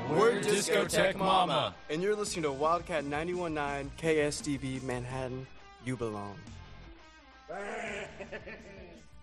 We're Discotheque Mama. And you're listening to Wildcat 91.9 KSDB Manhattan. You belong.